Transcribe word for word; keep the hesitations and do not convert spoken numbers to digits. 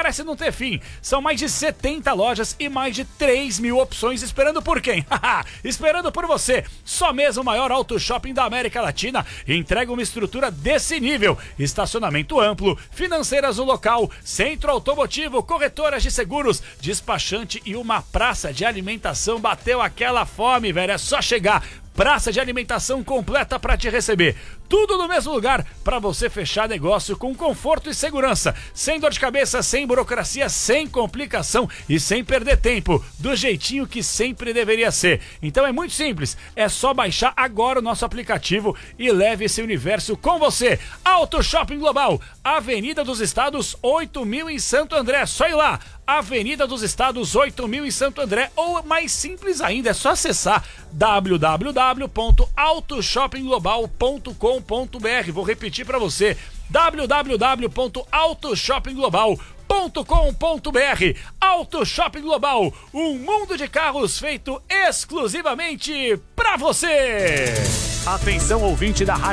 parece não ter fim. São mais de setenta lojas e mais de três mil opções esperando por quem? Esperando por você. Só mesmo o maior auto shopping da América Latina entrega uma estrutura desse nível. Estacionamento amplo, financeiras no local, centro automotivo, corretoras de seguros, despachante e uma praça de alimentação. Bateu aquela fome, velho, é só chegar. Praça de alimentação completa para te receber. Tudo no mesmo lugar para você fechar negócio com conforto e segurança. Sem dor de cabeça, sem burocracia, sem complicação e sem perder tempo. Do jeitinho que sempre deveria ser. Então é muito simples. É só baixar agora o nosso aplicativo e leve esse universo com você. Auto Shopping Global, Avenida dos Estados oito mil em Santo André. Só ir lá. Avenida dos Estados oito mil em Santo André, ou mais simples ainda, é só acessar w w w ponto auto shopping global ponto com ponto b r. Vou repetir para você, w w w ponto auto shopping global ponto com ponto b r. Auto Shopping Global, um mundo de carros feito exclusivamente para você. Atenção, ouvinte da Rádio